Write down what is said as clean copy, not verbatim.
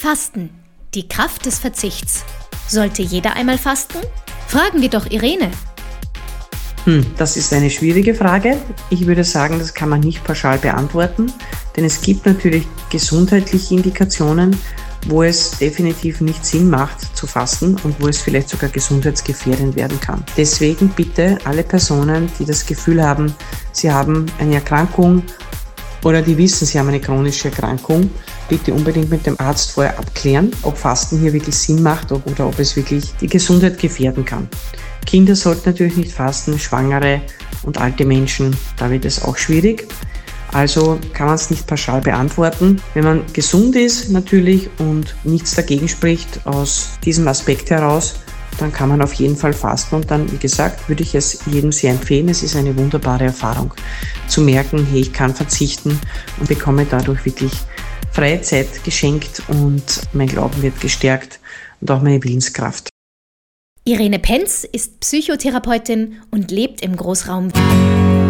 Fasten, die Kraft des Verzichts. Sollte jeder einmal fasten? Fragen wir doch Irene. Das ist eine schwierige Frage. Ich würde sagen, das kann man nicht pauschal beantworten, denn es gibt natürlich gesundheitliche Indikationen, wo es definitiv nicht Sinn macht zu fasten und wo es vielleicht sogar gesundheitsgefährdend werden kann. Deswegen bitte alle Personen, die das Gefühl haben, sie haben eine Erkrankung oder die wissen, sie haben eine chronische Erkrankung, bitte unbedingt mit dem Arzt vorher abklären, ob Fasten hier wirklich Sinn macht oder ob es wirklich die Gesundheit gefährden kann. Kinder sollten natürlich nicht fasten, Schwangere und alte Menschen, da wird es auch schwierig. Also kann man es nicht pauschal beantworten. Wenn man gesund ist natürlich und nichts dagegen spricht aus diesem Aspekt heraus, dann kann man auf jeden Fall fasten und dann, wie gesagt, würde ich es jedem sehr empfehlen. Es ist eine wunderbare Erfahrung zu merken, hey, ich kann verzichten und bekomme dadurch wirklich freie Zeit geschenkt und mein Glauben wird gestärkt und auch meine Willenskraft. Irene Penz ist Psychotherapeutin und lebt im Großraum Wien.